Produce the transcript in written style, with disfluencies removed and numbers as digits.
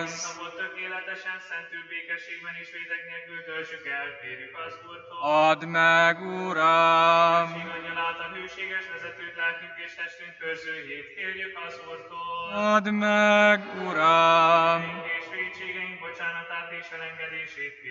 az. Szabott tökéletesen, szentül békességben és vétek nélkül töltsük el, kérjük az Úrtól. Add meg, Uram! Hűség angyalát, a hűséges vezetőt, lelkünk és testünk őrzőjét, kérjük az Úrtól. Add meg, Uram! És vétségeink bocsánatát és elengedését,